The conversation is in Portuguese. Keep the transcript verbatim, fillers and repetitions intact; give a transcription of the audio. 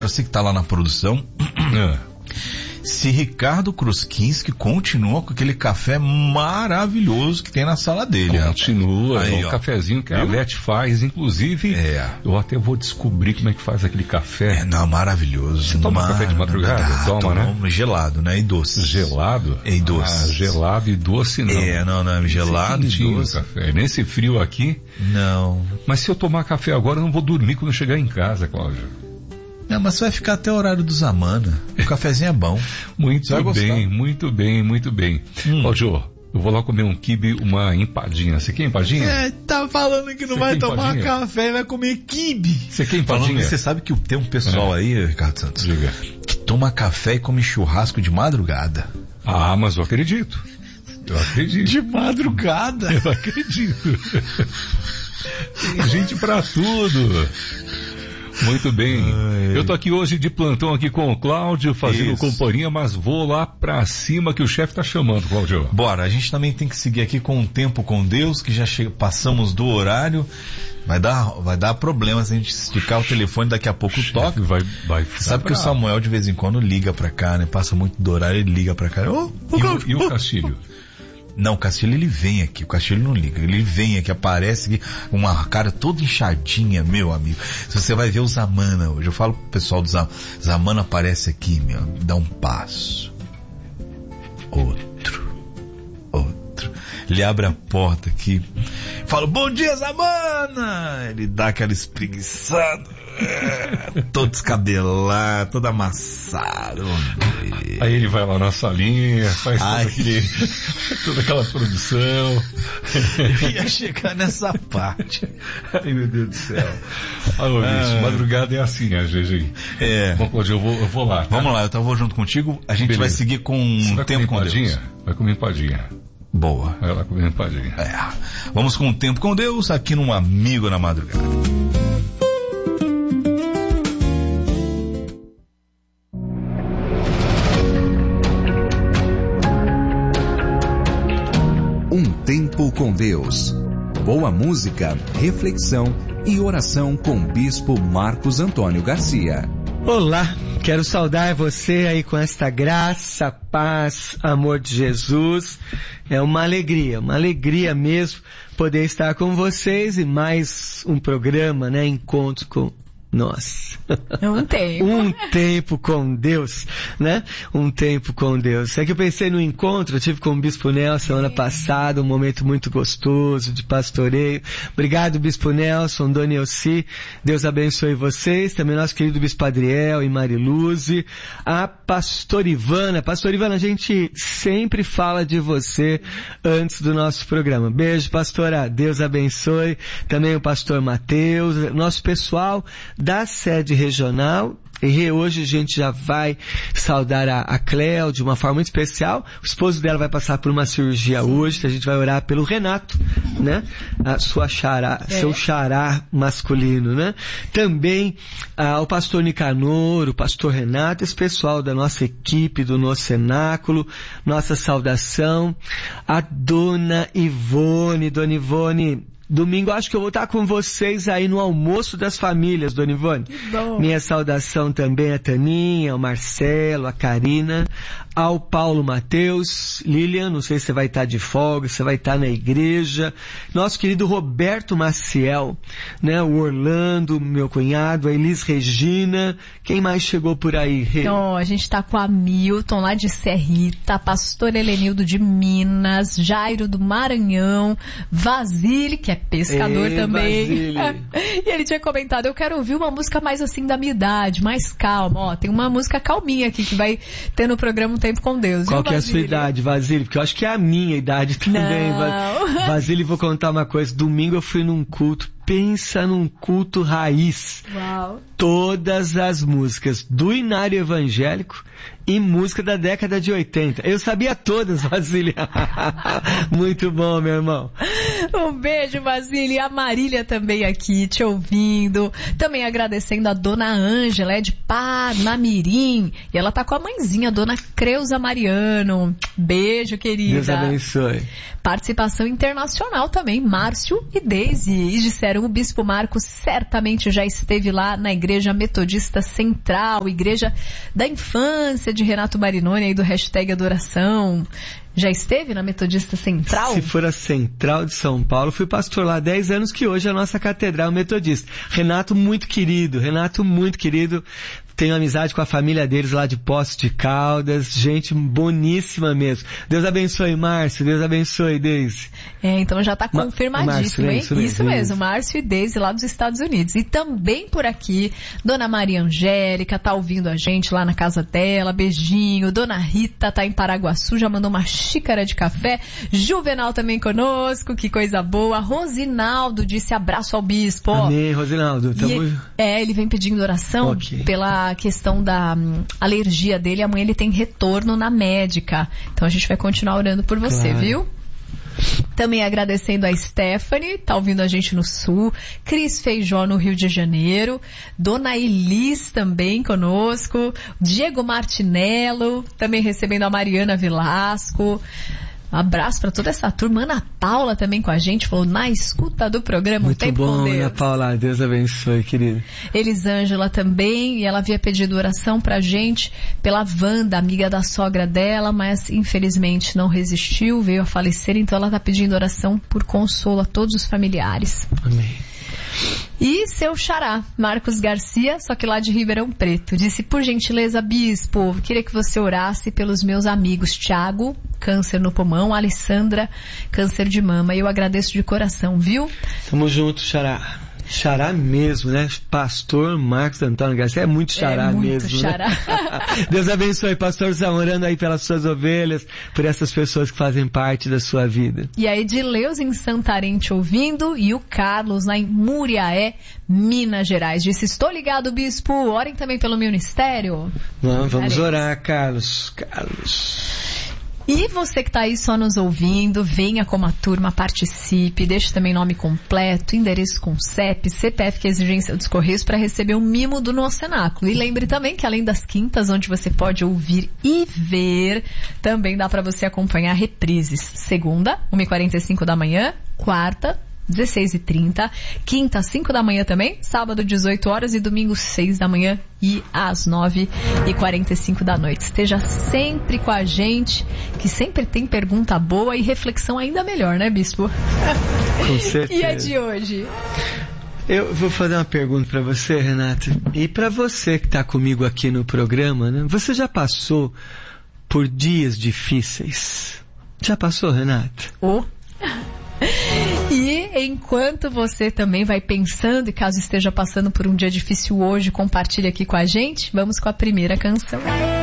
Você que tá lá na produção. É. Se Ricardo Kruskinski continua com aquele café maravilhoso que tem na sala dele. Continua, aí, é um ó. cafezinho que a Lete faz, inclusive, é. eu até vou descobrir como é que faz aquele café. É, não, maravilhoso. Você toma Mar... café de madrugada? Ah, toma, né? Gelado, né? E doce. Gelado? E doce. Ah, gelado e doce não. É, não, não, gelado e doce. Café. Nesse frio aqui? Não. Mas se eu tomar café agora, eu não vou dormir quando eu chegar em casa, Cláudio. Não, mas você vai ficar até o horário do Zamana. O cafezinho é bom. Muito bem, muito bem, muito bem. Hum. Ó, Jô, eu vou lá comer um quibe, uma empadinha. Você quer empadinha? É, tá falando que não vai tomar empadinha? Café e vai comer quibe. Você quer empadinha? Falando, você sabe que tem um pessoal é. aí, Ricardo Santos, Diga. que toma café e come churrasco de madrugada. Ah, mas eu acredito. Eu acredito. De madrugada? Eu acredito. Tem gente pra tudo. Muito bem. Ai. Eu tô aqui hoje de plantão aqui com o Cláudio, fazendo Isso. companhia, mas vou lá pra cima que o chefe tá chamando, Cláudio. Bora, a gente também tem que seguir aqui com o Tempo com Deus, que já chega, passamos do horário. Vai dar, vai dar problema se a gente esticar o telefone, daqui a pouco toca. Vai, vai Sabe que o Samuel de vez em quando liga pra cá, né? Passa muito do horário, ele liga pra cá. Oh, oh, e, o, e o Castilho? Não, o Castilho ele vem aqui, o Castilho não liga, ele vem aqui, aparece aqui, uma cara toda inchadinha, meu amigo. Se você vai ver o Zamana hoje, eu falo pro pessoal do Zamana, Zamana aparece aqui, meu, dá um passo, outro, outro, ele abre a porta aqui, fala, bom dia, Zamana! Ele dá aquela espreguiçada, é, todo descabelado, todo amassado. Aí ele vai lá na salinha, faz todo aquele, toda aquela produção. Eu ia chegar nessa parte. Ai, meu Deus do céu. Alô, bicho, madrugada é assim, né, G G? É. Bom, Cláudio, eu vou, eu vou lá. Tá? Vamos lá, eu vou junto contigo. A gente Beleza. vai seguir com um vai tempo com Deus. Vai comer empadinha. Boa. Vai lá comer empadinha. É. Vamos com o Tempo com Deus aqui no Amigo na Madrugada. Um Tempo com Deus. Boa música, reflexão e oração com o Bispo Marcos Antônio Garcia. Olá, quero saudar você aí com esta graça, paz, amor de Jesus. É uma alegria, uma alegria mesmo poder estar com vocês e mais um programa, né? Encontro com nós. Um tempo. Um tempo com Deus, né? Um tempo com Deus. É que eu pensei no encontro, eu tive com o Bispo Nelson semana passada, um momento muito gostoso de pastoreio. Obrigado, Bispo Nelson, Dona Elci. Deus abençoe vocês. Também nosso querido Bispo Adriel e Mariluze. A Pastor Ivana. Pastor Ivana, a gente sempre fala de você antes do nosso programa. Beijo, pastora. Deus abençoe. Também o pastor Mateus. Nosso pessoal da sede regional, e hoje a gente já vai saudar a, a Cléo de uma forma muito especial. O esposo dela vai passar por uma cirurgia hoje, a gente vai orar pelo Renato, né? A sua xará, é. seu xará masculino, né? Também ah, o pastor Nicanor, o pastor Renato, esse pessoal da nossa equipe, do nosso cenáculo, nossa saudação. A Dona Ivone, Dona Ivone, domingo acho que eu vou estar com vocês aí no almoço das famílias, Dona Ivone. Minha saudação também a Taninha, ao Marcelo, a Karina, ao Paulo Mateus, Lilian, não sei se você vai estar de folga, se você vai estar na igreja, nosso querido Roberto Maciel, né, o Orlando, meu cunhado, a Elis Regina, quem mais chegou por aí? Então, a gente está com a Milton lá de Serrita, pastor Helenildo de Minas, Jairo do Maranhão, Vasile, que é pescador Ei, também. E ele tinha comentado, eu quero ouvir uma música mais assim da minha idade, mais calma. Ó, tem uma música calminha aqui que vai ter no programa Um Tempo com Deus. Qual viu, que é a sua idade, Vasile? Porque eu acho que é a minha idade também. Não. Vasile, vou contar uma coisa. Domingo eu fui num culto. Pensa num culto raiz. Uau. Todas as músicas do Inário Evangélico e música da década de oitenta. Eu sabia todas, Vasília. Muito bom, meu irmão. Um beijo, Vasília. A Marília também aqui, te ouvindo. Também agradecendo a Dona Ângela, é de Panamirim. E ela tá com a mãezinha, a Dona Creuza Mariano. Beijo, querida. Deus abençoe. Participação internacional também, Márcio e Deise. E disseram disseram, o Bispo Marcos certamente já esteve lá na Igreja Metodista Central, Igreja da Infância de Renato Marinoni, aí do hashtag Adoração. Já esteve na Metodista Central? Se for a Central de São Paulo, fui pastor lá há dez anos, que hoje é a nossa Catedral Metodista. Renato muito querido, Renato muito querido. Tenho amizade com a família deles lá de Poços de Caldas, gente boníssima mesmo. Deus abençoe, Márcio, Deus abençoe, Deise. É, então já está confirmadíssimo, Márcio, hein? Isso, isso mesmo, mesmo, Márcio e Deise lá dos Estados Unidos. E também por aqui, Dona Maria Angélica tá ouvindo a gente lá na casa dela, beijinho. Dona Rita tá em Paraguaçu, já mandou uma xícara de café. Juvenal também conosco, que coisa boa. Rosinaldo disse abraço ao bispo. Amém, Rosinaldo. Tamo... E, é, ele vem pedindo oração okay. pela questão da um, alergia dele. Amanhã ele tem retorno na médica. Então a gente vai continuar orando por você, claro. Viu? Também agradecendo a Stephanie, tá ouvindo a gente no Sul, Cris Feijó no Rio de Janeiro, Dona Elis também conosco, Diego Martinello, também recebendo a Mariana Velasco. Um abraço para toda essa turma. Ana Paula também com a gente, falou na escuta do programa. Muito Tempo bom, com Deus. Ana Paula, Deus abençoe, querida. Elisângela também, e ela havia pedido oração pra gente pela Wanda, amiga da sogra dela, mas infelizmente não resistiu, veio a falecer, então ela tá pedindo oração por consolo a todos os familiares. Amém. E seu xará, Marcos Garcia, só que lá de Ribeirão Preto, disse, por gentileza, bispo, queria que você orasse pelos meus amigos Tiago, câncer no pulmão, Alessandra, câncer de mama. Eu agradeço de coração, viu? Tamo junto, xará. Xará mesmo, né? Pastor Marcos Antônio Garcia, é muito xará é muito mesmo. Xará. Né? Deus abençoe, pastor, orando aí pelas suas ovelhas, por essas pessoas que fazem parte da sua vida. E a Edileus em Santarém te ouvindo, e o Carlos lá em Muriaé, Minas Gerais. Disse, estou ligado, bispo, orem também pelo ministério. Não, vamos orar, Carlos. Carlos. E você que está aí só nos ouvindo, venha como a turma, participe, deixe também nome completo, endereço com C E P, C P F, que é a exigência dos Correios, para receber um mimo do nosso cenáculo. E lembre também que além das quintas, onde você pode ouvir e ver, também dá para você acompanhar reprises. Segunda, uma e quarenta e cinco da manhã, quarta, dezesseis e trinta, quinta às cinco da manhã também, sábado dezoito horas e domingo seis da manhã e às nove e quarenta e cinco da noite. Esteja sempre com a gente, que sempre tem pergunta boa e reflexão ainda melhor, né, bispo? Com certeza. E a de hoje? Eu vou fazer uma pergunta para você, Renata, e para você que está comigo aqui no programa, né? Você já passou por dias difíceis? Já passou, Renata? Oh. E enquanto você também vai pensando, e caso esteja passando por um dia difícil hoje, compartilhe aqui com a gente. Vamos com a primeira canção.